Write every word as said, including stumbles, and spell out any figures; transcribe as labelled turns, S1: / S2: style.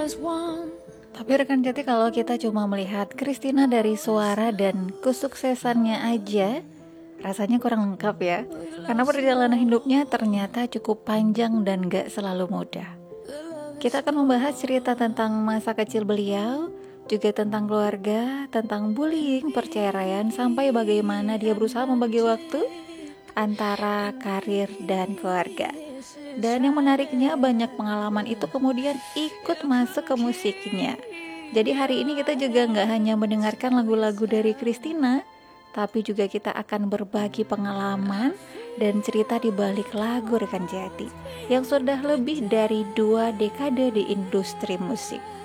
S1: Tapi rekan Jati, kalau kita cuma melihat Christina dari suara dan kesuksesannya aja, rasanya kurang lengkap ya. Karena perjalanan hidupnya ternyata cukup panjang dan gak selalu mudah. Kita akan membahas cerita tentang masa kecil beliau, juga tentang keluarga, tentang bullying, perceraian, sampai bagaimana dia berusaha membagi waktu antara karir dan keluarga. Dan yang menariknya, banyak pengalaman itu kemudian ikut masuk ke musiknya. Jadi hari ini kita juga nggak hanya mendengarkan lagu-lagu dari Christina, tapi juga kita akan berbagi pengalaman dan cerita di balik lagu rekan Jati yang sudah lebih dari dua dekade di industri musik.